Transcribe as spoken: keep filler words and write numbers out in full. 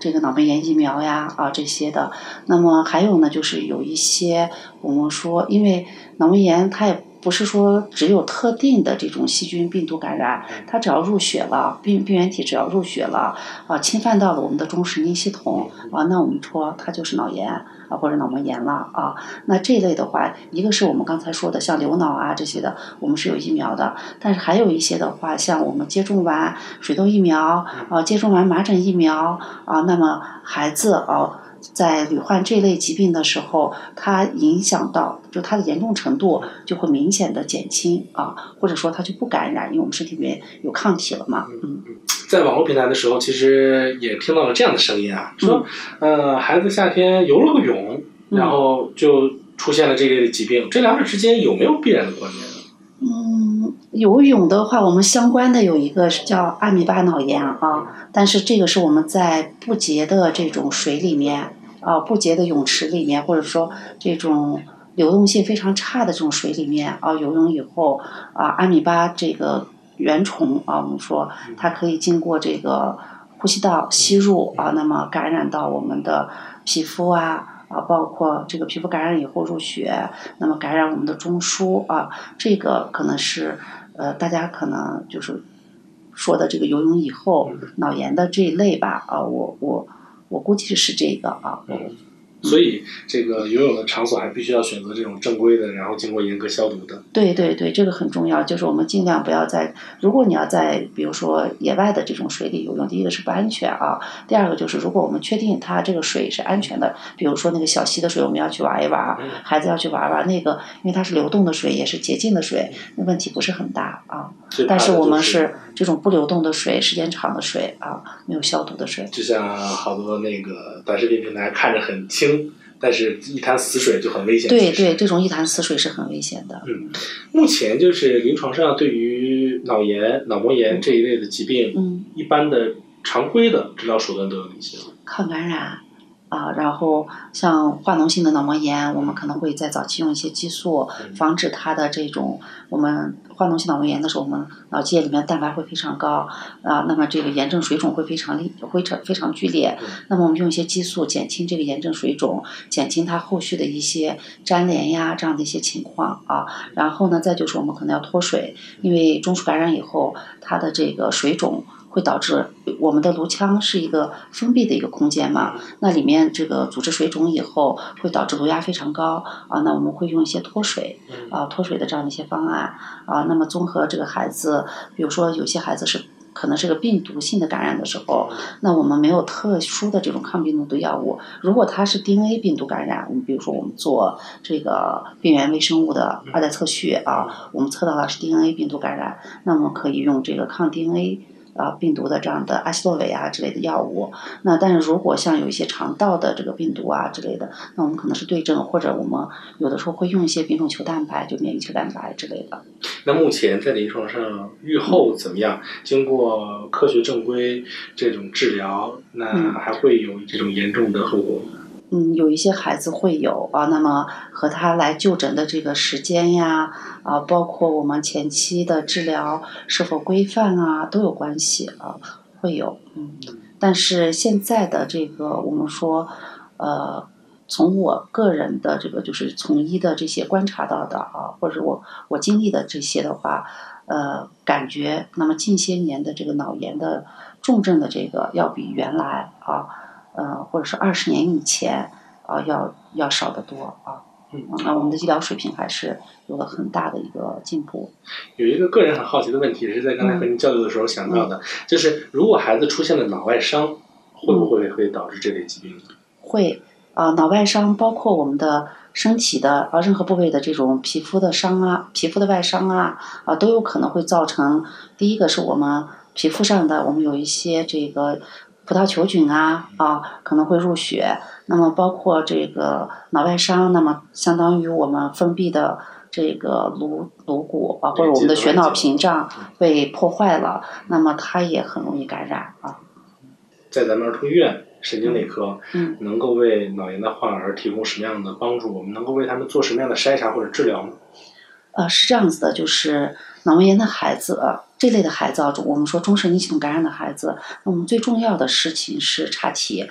这个脑膜炎疫苗呀啊这些的。那么还有呢，就是有一些我们说，因为脑膜炎它也不是说只有特定的这种细菌病毒感染，它只要入血了，病病原体只要入血了啊，侵犯到了我们的中枢神经系统啊，那我们说它就是脑炎啊或者脑膜炎了啊。那这一类的话，一个是我们刚才说的像流脑啊这些的，我们是有疫苗的，但是还有一些的话，像我们接种完水痘疫苗啊，接种完麻疹疫苗啊，那么孩子啊。在罹患这类疾病的时候，它影响到就它的严重程度就会明显的减轻啊，或者说它就不感染，因为我们身体里面有抗体了嘛。嗯， 在网络平台的时候，其实也听到了这样的声音啊，说、嗯、呃孩子夏天游了个泳，然后就出现了这类的疾病，这两者之间有没有必然的关联呢？ 嗯，游泳的话，我们相关的有一个是叫阿米巴脑炎啊，但是这个是我们在不洁的这种水里面啊，不洁的泳池里面，或者说这种流动性非常差的这种水里面啊，游泳以后啊，阿米巴这个原虫啊，我们说它可以经过这个呼吸道吸入啊，那么感染到我们的皮肤啊。啊，包括这个皮肤感染以后入血，那么感染我们的中枢啊，这个可能是呃大家可能就是说的这个游泳以后脑炎的这一类吧啊，我我我估计是这个啊。 嗯，所以这个游泳的场所还必须要选择这种正规的，然后经过严格消毒的。 对对对，这个很重要，就是我们尽量不要在，如果你要在比如说野外的这种水里游泳，第一个是不安全啊，第二个就是如果我们确定它这个水是安全的，比如说那个小溪的水我们要去玩一玩，孩子要去玩玩那个，因为它是流动的水，也是洁净的水，那问题不是很大啊。但是我们是这种不流动的水，时间长的水啊，没有消毒的水。 就像好多那个短视频平台看着很轻，但是一潭死水就很危险。 对对，这种一潭死水是很危险的。 嗯，目前就是临床上对于脑炎、脑膜炎这一类的疾病， 嗯， 一般的常规的治疗手段都有哪些？ 抗感染。啊，然后像化脓性的脑膜炎，我们可能会在早期用一些激素，防止它的这种我们化脓性脑膜炎的时候，我们脑积液里面蛋白会非常高啊，那么这个炎症水肿会非常厉，会非常剧烈。那么我们用一些激素减轻这个炎症水肿，减轻它后续的一些粘连呀这样的一些情况啊。然后呢，再就是我们可能要脱水，因为中枢感染以后，它的这个水肿。会导致我们的颅腔是一个封闭的一个空间嘛，那里面这个组织水肿以后会导致颅压非常高啊，那我们会用一些脱水啊脱水的这样的一些方案啊，那么综合这个孩子，比如说有些孩子是可能是个病毒性的感染的时候，那我们没有特殊的这种抗病毒的药物，如果它是 D N A 病毒感染，我们比如说我们做这个病原微生物的二代测序啊，我们测到了是 D N A 病毒感染，那么可以用这个抗 D N A啊，病毒的这样的阿昔洛韦啊之类的药物，那但是如果像有一些肠道的这个病毒啊之类的，那我们可能是对症，或者我们有的时候会用一些品种球蛋白，就免疫球蛋白之类的。 那目前在临床上预后怎么样？嗯、经过科学正规这种治疗，那还会有这种严重的后果吗？ 嗯，有一些孩子会有啊，那么和他来就诊的这个时间呀，啊，包括我们前期的治疗是否规范啊，都有关系啊，会有，嗯，但是现在的这个我们说，呃，从我个人的这个就是从医的这些观察到的啊，或者我我经历的这些的话，呃，感觉那么近些年的这个脑炎的重症的这个要比原来啊。呃，或者是二十年以前啊、呃，要要少得多啊。嗯，那我们的医疗水平还是有了很大的一个进步。 有一个个人很好奇的问题，是在刚才和您交流的时候想到的，嗯、就是如果孩子出现了脑外伤，会不会会导致这类疾病？ 会啊、呃，脑外伤包括我们的身体的啊任何部位的这种皮肤的伤啊，皮肤的外伤啊啊、呃，都有可能会造成。第一个是我们皮肤上的，我们有一些这个。葡萄球菌啊啊可能会入血，那么包括这个脑外伤，那么相当于我们封闭的这个颅颅骨啊，或者我们的血脑屏障被破坏了，那么它也很容易感染啊。 在咱们儿童医院神经内科，嗯，能够为脑炎的患儿提供什么样的帮助？我们能够为他们做什么样的筛查或者治疗呢？ 呃，是这样子的，就是脑膜炎的孩子，呃、这类的孩子啊，我们说中神经系统感染的孩子，那我们最重要的事情是查体。